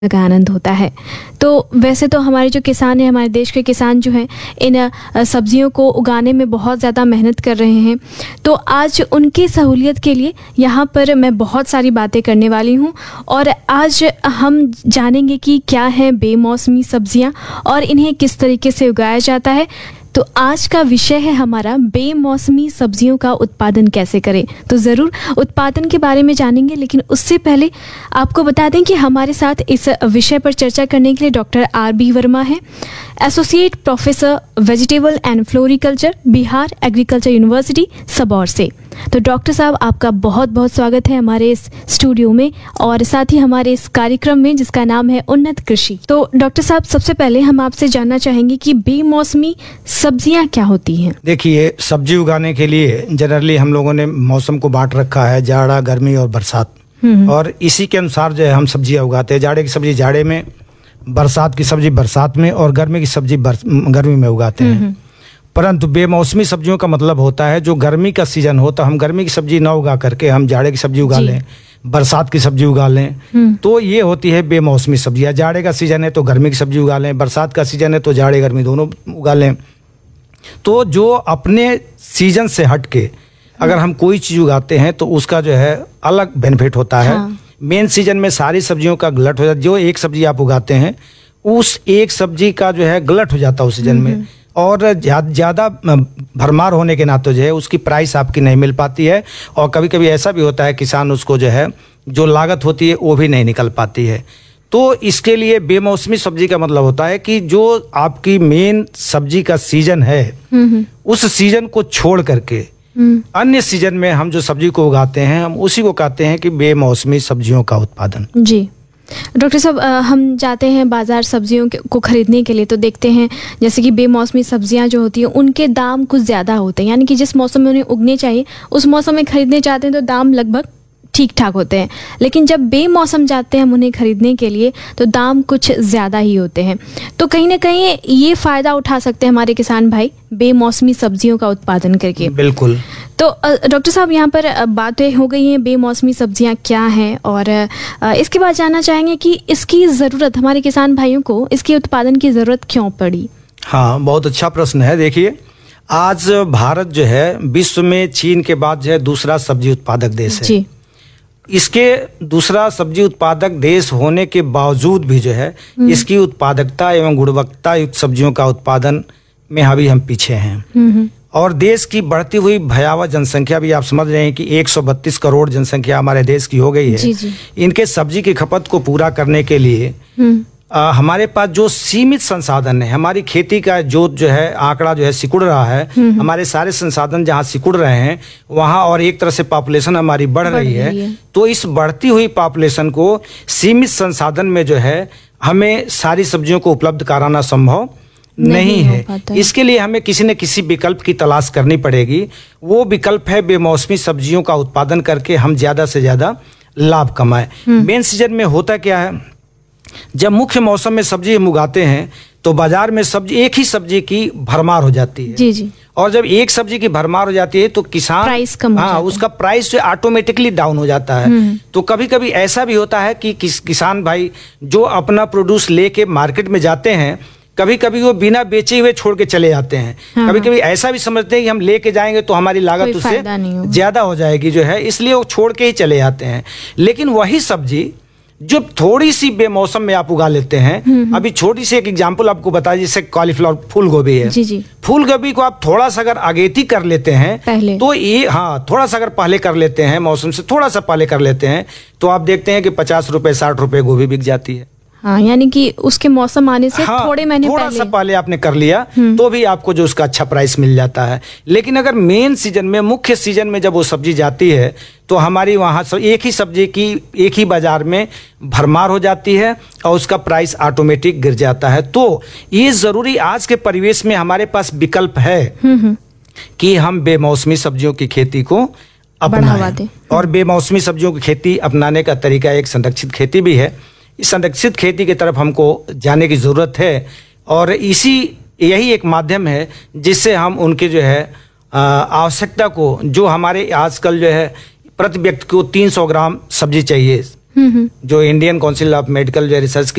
का आनंद होता है। तो वैसे तो हमारे जो किसान हैं, हमारे देश के किसान जो हैं, इन सब्जियों को उगाने में बहुत ज़्यादा मेहनत कर रहे हैं। तो आज उनकी सहूलियत के लिए यहाँ पर मैं बहुत सारी बातें करने वाली हूँ और आज हम जानेंगे कि क्या है बेमौसमी सब्जियाँ और इन्हें किस तरीके से उगाया जाता है। तो आज का विषय है हमारा बेमौसमी सब्जियों का उत्पादन कैसे करें। तो ज़रूर उत्पादन के बारे में जानेंगे, लेकिन उससे पहले आपको बता दें कि हमारे साथ इस विषय पर चर्चा करने के लिए डॉक्टर आर.बी. वर्मा हैं, associate professor vegetable and floriculture, Bihar agriculture university Sabour से। तो डॉक्टर साहब, आपका बहुत बहुत स्वागत है हमारे इस स्टूडियो में और साथ ही हमारे इस कार्यक्रम में जिसका नाम है उन्नत कृषि। तो डॉक्टर साहब, सबसे पहले हम आपसे जानना चाहेंगे कि बेमौसमी सब्जियां क्या होती हैं। देखिए, सब्जी उगाने के लिए जनरली हम लोगों ने मौसम को बांट रखा है, जाड़ा, गर्मी और बरसात, और इसी के अनुसार जो है हम सब्जियां उगाते हैं। जाड़े की सब्जी जाड़े में, बरसात की सब्जी बरसात में और गर्मी की सब्जी गर्मी में उगाते हैं। परंतु बेमौसमी सब्जियों का मतलब होता है जो गर्मी का सीजन हो तो हम गर्मी की सब्जी ना उगा करके हम जाड़े की सब्जी उगा लें, बरसात की सब्जी उगा लें, तो ये होती है बेमौसमी सब्जियां। जाड़े का सीजन है तो गर्मी की सब्जी उगा लें, बरसात का सीजन है तो जाड़े गर्मी दोनों उगा लें। तो जो अपने सीजन से हट के अगर हम कोई चीज उगाते हैं तो उसका जो है अलग बेनिफिट होता है। मेन सीजन में सारी सब्जियों का गलट हो जाता है। जो एक सब्जी आप उगाते हैं उस एक सब्जी का जो है गलट हो जाता है उस सीजन में, और ज़्यादा भरमार होने के नाते जो है उसकी प्राइस आपकी नहीं मिल पाती है, और कभी कभी ऐसा भी होता है किसान उसको जो है जो लागत होती है वो भी नहीं निकल पाती है। तो इसके लिए बेमौसमी सब्जी का मतलब होता है कि जो आपकी मेन सब्जी का सीजन है उस सीजन को छोड़ करके अन्य सीजन में हम जो सब्जी को उगाते हैं हम उसी को कहते हैं कि बेमौसमी सब्जियों का उत्पादन। जी डॉक्टर साहब, हम जाते हैं बाजार सब्जियों को खरीदने के लिए तो देखते हैं जैसे कि बेमौसमी सब्जियां जो होती हैं उनके दाम कुछ ज़्यादा होते हैं, यानी कि जिस मौसम में उन्हें उगने चाहिए उस मौसम में खरीदने जाते हैं तो दाम लगभग ठीक ठाक होते हैं, लेकिन जब बेमौसम जाते हैं हम उन्हें खरीदने के लिए तो दाम कुछ ज़्यादा ही होते हैं। तो कहीं ना कहीं ये फ़ायदा उठा सकते हैं हमारे किसान भाई बेमौसमी सब्जियों का उत्पादन करके। बिल्कुल। तो डॉक्टर साहब, यहाँ पर बातें हो गई हैं बेमौसमी सब्जियाँ क्या हैं, और इसके बाद जानना चाहेंगे कि इसकी ज़रूरत हमारे किसान भाइयों को इसके उत्पादन की ज़रूरत क्यों पड़ी। हाँ, बहुत अच्छा प्रश्न है। देखिए, आज भारत जो है विश्व में चीन के बाद जो है दूसरा सब्जी उत्पादक देश है। जी। इसके दूसरा सब्जी उत्पादक देश होने के बावजूद भी जो है इसकी उत्पादकता एवं गुणवत्ता युक्त सब्जियों का उत्पादन में अभी हम पीछे हैं। और देश की बढ़ती हुई भयावह जनसंख्या भी आप समझ रहे हैं कि 132 करोड़ जनसंख्या हमारे देश की हो गई है। जी। इनके सब्जी की खपत को पूरा करने के लिए हमारे पास जो सीमित संसाधन है, हमारी खेती का जो है आंकड़ा जो है सिकुड़ रहा है, हमारे सारे संसाधन जहाँ सिकुड़ रहे हैं वहाँ, और एक तरह से पॉपुलेशन हमारी बढ़ रही है। तो इस बढ़ती हुई पॉपुलेशन को सीमित संसाधन में जो है हमें सारी सब्जियों को उपलब्ध कराना संभव नहीं है। इसके लिए हमें किसी न किसी विकल्प की तलाश करनी पड़ेगी। वो विकल्प है बेमौसमी सब्जियों का उत्पादन करके हम ज्यादा से ज्यादा लाभ कमाएं। मेन सीजन में होता क्या है, जब मुख्य मौसम में सब्जी हम उगाते हैं तो बाजार में सब्जी एक ही सब्जी की भरमार हो जाती है। जी। और जब एक सब्जी की भरमार हो जाती है तो किसान प्राइस कम हो जाता है। उसका प्राइस ऑटोमेटिकली डाउन हो जाता है। तो कभी कभी ऐसा भी होता है कि किसान भाई जो अपना प्रोड्यूस लेके मार्केट में जाते हैं कभी कभी वो बिना बेचे हुए छोड़ के चले जाते हैं। कभी कभी ऐसा भी समझते हैं कि हम लेके जाएंगे तो हमारी लागत उससे ज्यादा हो जाएगी जो है, इसलिए वो छोड़ के ही चले जाते हैं। लेकिन वही सब्जी जो थोड़ी सी बेमौसम में आप उगा लेते हैं, अभी छोटी सी एक एग्जांपल आपको बता, जैसे कॉलीफ्लावर, फूल गोभी है। जी। फूल गोभी को आप थोड़ा सा अगर अगेती कर लेते हैं पहले, तो ये थोड़ा सा अगर पहले कर लेते हैं, मौसम से थोड़ा सा पहले कर लेते हैं, तो आप देखते हैं कि 50 रुपए 60 रुपए गोभी बिक जाती है। हाँ, यानी कि उसके मौसम आने से थोड़े महीने थोड़ा सा पहले आपने कर लिया तो भी आपको जो उसका अच्छा प्राइस मिल जाता है। लेकिन अगर मेन सीजन में, मुख्य सीजन में जब वो सब्जी जाती है तो हमारी वहाँ एक ही सब्जी की एक ही बाजार में भरमार हो जाती है और उसका प्राइस ऑटोमेटिक गिर जाता है। तो ये जरूरी आज के परिवेश में हमारे पास विकल्प है कि हम बेमौसमी सब्जियों की खेती को अपनाएं। और बेमौसमी सब्जियों की खेती अपनाने का तरीका एक संरक्षित खेती भी है। इस संरक्षित खेती की तरफ हमको जाने की जरूरत है, और यही एक माध्यम है जिससे हम उनके जो है आवश्यकता को, जो हमारे आजकल जो है प्रति व्यक्ति को 300 ग्राम सब्जी चाहिए जो Indian council of medical research